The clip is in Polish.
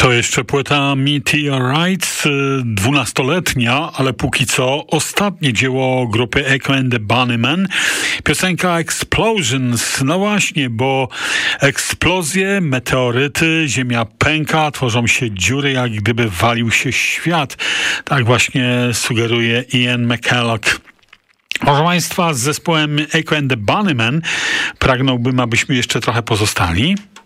To jeszcze płyta Meteorites, 12-letnia, ale póki co ostatnie dzieło grupy Echo and the Bunnymen. Piosenka Explosions, no właśnie, bo eksplozje, meteoryty, ziemia pęka, tworzą się dziury, jak gdyby walił się świat. Tak właśnie sugeruje Ian McCulloch. Proszę Państwa, z zespołem Echo and the Bunnymen pragnąłbym, abyśmy jeszcze trochę pozostali.